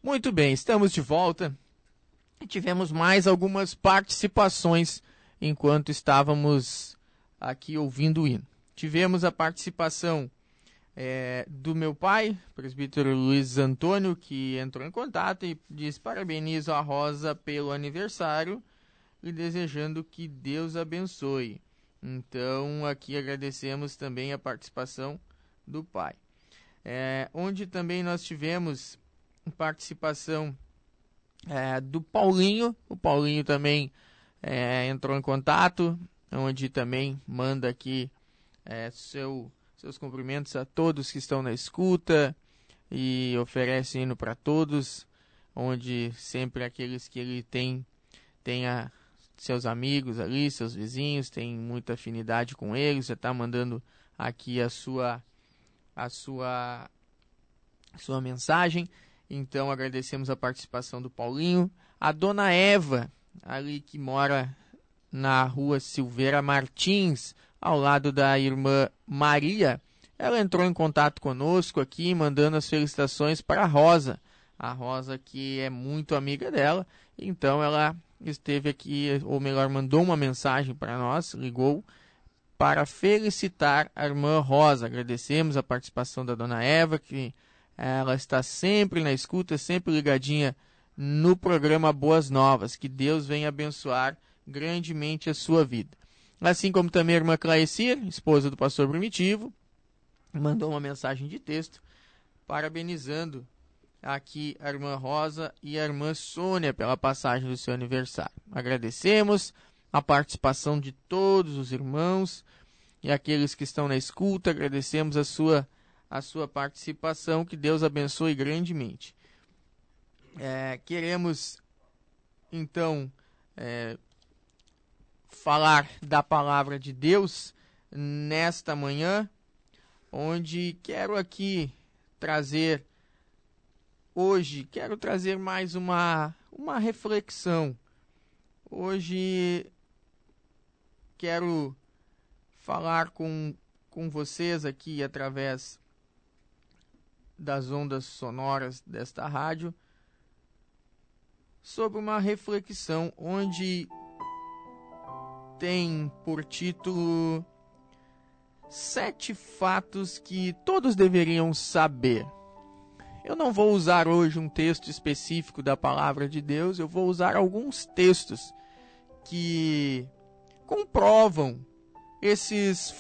Muito bem, estamos de volta. Tivemos mais algumas participações enquanto estávamos aqui ouvindo o hino. Tivemos a participação do meu pai, presbítero Luiz Antônio, que entrou em contato e diz: parabenizo a Rosa pelo aniversário e desejando que Deus abençoe. Então, aqui agradecemos também a participação do pai. Onde também nós tivemos participação do Paulinho. O Paulinho também entrou em contato, onde também manda aqui seus cumprimentos a todos que estão na escuta e oferece hino para todos, onde sempre aqueles que ele tenha seus amigos ali, seus vizinhos, tem muita afinidade com eles, já está mandando aqui a sua mensagem. Então agradecemos a participação do Paulinho. A dona Eva, ali que mora na rua Silveira Martins, ao lado da irmã Maria, ela entrou em contato conosco aqui, mandando as felicitações para a Rosa. A Rosa, que é muito amiga dela, então ela esteve aqui, ou melhor, mandou uma mensagem para nós, ligou para felicitar a irmã Rosa. Agradecemos a participação da dona Eva, que ela está sempre na escuta, sempre ligadinha no programa Boas Novas. Que Deus venha abençoar grandemente a sua vida. Assim como também a irmã Claecir, esposa do pastor Primitivo, mandou uma mensagem de texto parabenizando aqui a irmã Rosa e a irmã Sônia pela passagem do seu aniversário. Agradecemos a participação de todos os irmãos e aqueles que estão na escuta. Agradecemos a sua participação. Que Deus abençoe grandemente. Queremos então falar da palavra de Deus nesta manhã, onde quero trazer mais uma reflexão. Hoje quero falar com vocês aqui através das ondas sonoras desta rádio sobre uma reflexão onde tem por título 7 fatos que todos deveriam saber. Eu não vou usar hoje um texto específico da palavra de Deus, eu vou usar alguns textos que comprovam esses